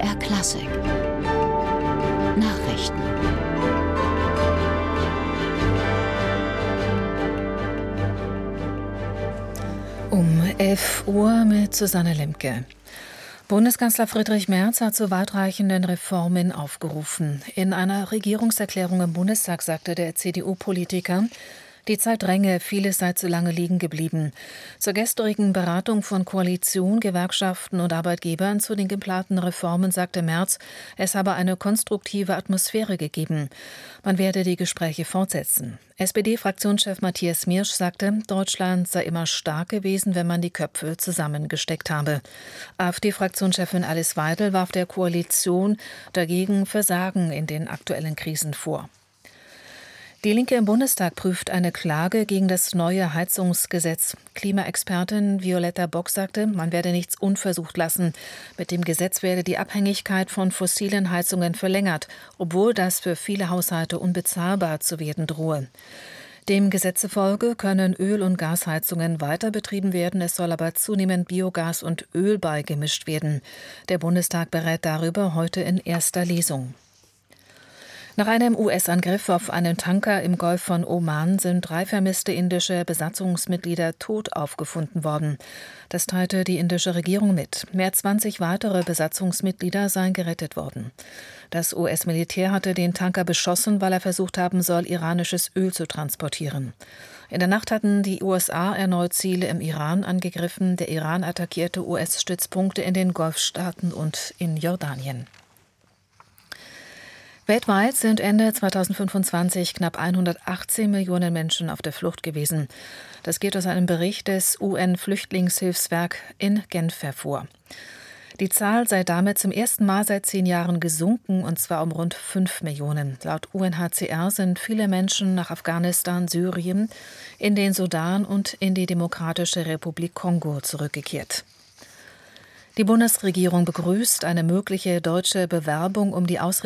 BR Klassik Nachrichten. Um 11 Uhr mit Susanne Lemke. Bundeskanzler Friedrich Merz hat zu weitreichenden Reformen aufgerufen. In einer Regierungserklärung im Bundestag sagte der CDU-Politiker, die Zeit dränge, vieles sei zu lange liegen geblieben. Zur gestrigen Beratung von Koalition, Gewerkschaften und Arbeitgebern zu den geplanten Reformen sagte Merz, es habe eine konstruktive Atmosphäre gegeben. Man werde die Gespräche fortsetzen. SPD-Fraktionschef Matthias Miersch sagte, Deutschland sei immer stark gewesen, wenn man die Köpfe zusammengesteckt habe. AfD-Fraktionschefin Alice Weidel warf der Koalition dagegen Versagen in den aktuellen Krisen vor. Die Linke im Bundestag prüft eine Klage gegen das neue Heizungsgesetz. Klimaexpertin Violetta Bock sagte, man werde nichts unversucht lassen. Mit dem Gesetz werde die Abhängigkeit von fossilen Heizungen verlängert, obwohl das für viele Haushalte unbezahlbar zu werden drohe. Dem Gesetz zufolge können Öl- und Gasheizungen weiter betrieben werden, es soll aber zunehmend Biogas und Öl beigemischt werden. Der Bundestag berät darüber heute in erster Lesung. Nach einem US-Angriff auf einen Tanker im Golf von Oman sind 3 vermisste indische Besatzungsmitglieder tot aufgefunden worden. Das teilte die indische Regierung mit. Mehr als 20 weitere Besatzungsmitglieder seien gerettet worden. Das US-Militär hatte den Tanker beschossen, weil er versucht haben soll, iranisches Öl zu transportieren. In der Nacht hatten die USA erneut Ziele im Iran angegriffen. Der Iran attackierte US-Stützpunkte in den Golfstaaten und in Jordanien. Weltweit sind Ende 2025 knapp 118 Millionen Menschen auf der Flucht gewesen. Das geht aus einem Bericht des UN-Flüchtlingshilfswerk in Genf hervor. Die Zahl sei damit zum ersten Mal seit 10 Jahren gesunken, und zwar um rund 5 Millionen. Laut UNHCR sind viele Menschen nach Afghanistan, Syrien, in den Sudan und in die Demokratische Republik Kongo zurückgekehrt. Die Bundesregierung begrüßt eine mögliche deutsche Bewerbung um die